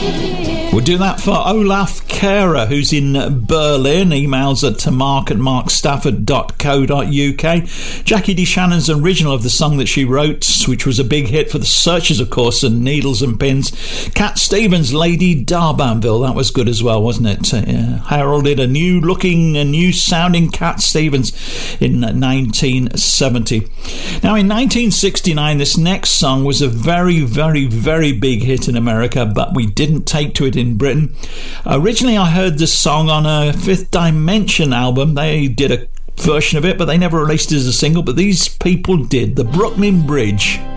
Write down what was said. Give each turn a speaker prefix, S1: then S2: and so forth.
S1: We'll do that for Olaf Kehrer, who's in Berlin. Emails at mark@markstafford.co.uk. Jackie DeShannon's original of the song that she wrote, which was a big hit for the Searchers, of course, and Needles and Pins. Cat Stevens' Lady Darbanville, that was good as well, wasn't it? Heralded a new-looking, a new-sounding Cat Stevens in 1970. Now, in 1969, this next song was a very, very, very big hit in America, but we didn't take to it in Britain. Originally, I heard this song on a Fifth Dimension album. They did a version of it, but they never released it as a single, but these people did. The Brooklyn Bridge.